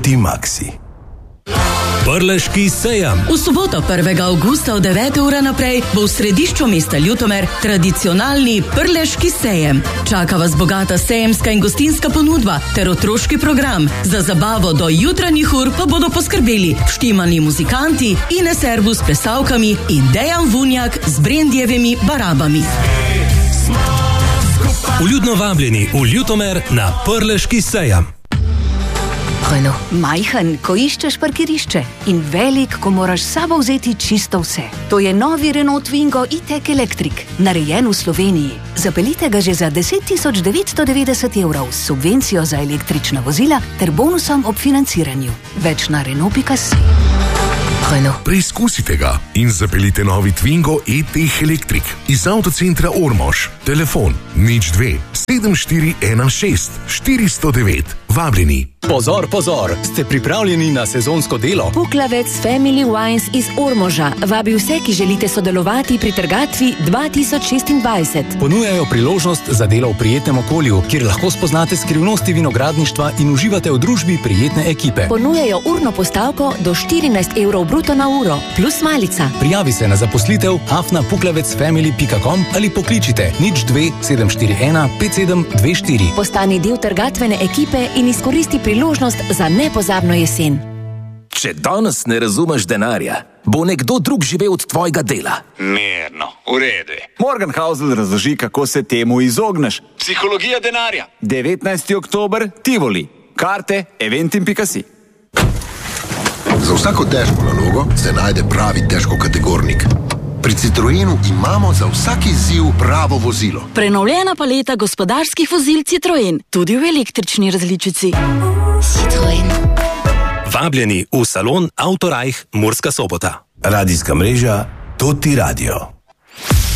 Optimaxi. Prleški sejem. V soboto 1. avgusta od 9. ure naprej bo v središču mesta Ljutomer tradicionalni Prleški sejem. Čaka vas bogata sejemska in gostinska ponudba ter otroški program. Za zabavo do jutranjih ur pa bodo poskrbeli štimani muzikanti, Ines Erbu s plesavkami in Dejan Vunjak z Brendjevimi barabami. Vljudno vabljeni v Ljutomer na Prleški sejem. Majhen, ko iščeš parkirišče, in velik, ko moraš s sabo vzeti čisto vse. To je novi Renault Twingo E-Tech Electric, narejen v Sloveniji. Zapeljite ga že za 10.990 € s subvencijo za električna vozila ter bonusom ob financiranju. Več na Renault.si. Preizkusite ga in zapeljite novi Twingo E-Tech Electric iz avtocentra Ormož. Telefon 02 7416 409. Vabljeni. Pozor, pozor, ste pripravljeni na sezonsko delo? Puklavec Family Wines iz Ormoža vabi vse, ki želite sodelovati pri trgatvi 2026. Ponujajo priložnost za delo v prijetnem okolju, kjer lahko spoznate skrivnosti vinogradništva in uživate v družbi prijetne ekipe. Ponujajo urno postavko do 14 € bruto na uro, plus malica. Prijavi se na zaposlitev afna.puklavecfamily.com ali pokličite 02 741 5724. Postani del trgatvene ekipe in izkoristi priložnost za nepozabno jesen. Če danes ne razumeš denarja, bo nekdo drug živel od tvojega dela. Mirno, v redu. Morgan Housel razloži, kako se temu izogneš. Psihologija denarja. 19. oktober, Tivoli. Karte, eventim.si. Za vsako težko nalogo se najde pravi težkokategornik. Pri Citroenu imamo za vsak izziv pravo vozilo. Prenovljena paleta gospodarskih vozil Citroen, tudi v električni različici. Citroen. Vabljeni v salon Autorajh Murska Sobota. Radijska mreža Toti Radio.